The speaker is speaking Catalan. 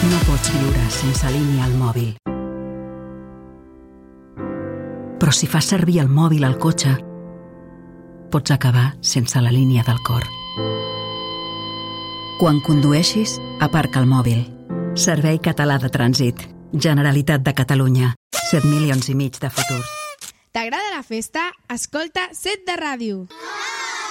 No pots viure sense línia al mòbil. Però si fas servir el mòbil al cotxe, pots acabar sense la línia del cor. Quan condueixis, aparca el mòbil. Servei Català de Trànsit. Generalitat de Catalunya. 7 milions i mig de futurs. T'agrada la festa? Escolta 7 de ràdio.